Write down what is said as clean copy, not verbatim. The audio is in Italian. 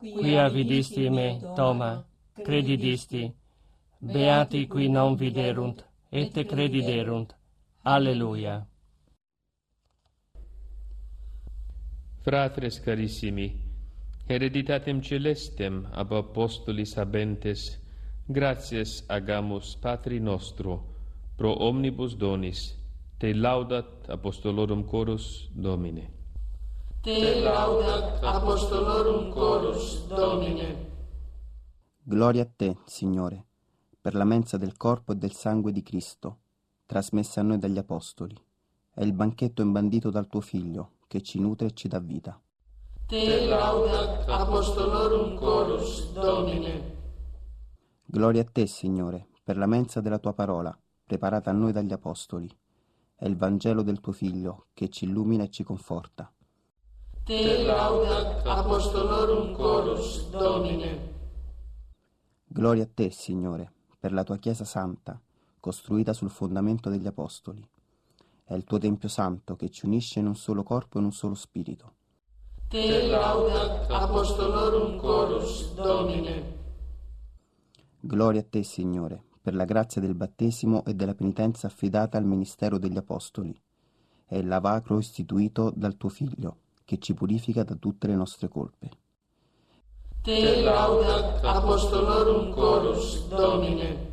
quia vidisti me, Toma, credidisti, beati qui non viderunt, et crediderunt. Alleluia. Fratres carissimi, hereditatem celestem ab apostolis habentes, gratias agamus Patri nostro, pro omnibus donis, te laudat apostolorum chorus Domine. Te laudat apostolorum chorus Domine. Gloria a te, Signore, per la mensa del corpo e del sangue di Cristo, trasmessa a noi dagli Apostoli, è il banchetto imbandito dal tuo Figlio, che ci nutre e ci dà vita. Te laudat apostolorum chorus Domine. Gloria a te, Signore, per la mensa della tua parola, preparata a noi dagli Apostoli, è il Vangelo del tuo Figlio, che ci illumina e ci conforta. Te laudat apostolorum chorus Domine. Gloria a te, Signore, per la tua Chiesa Santa, costruita sul fondamento degli Apostoli. È il tuo Tempio Santo che ci unisce in un solo corpo e in un solo spirito. Te laudat apostolorum chorus Domine. Gloria a te, Signore, per la grazia del battesimo e della penitenza affidata al ministero degli Apostoli. È il lavacro istituito dal tuo Figlio, che ci purifica da tutte le nostre colpe. Te laudat apostolorum chorus Domine.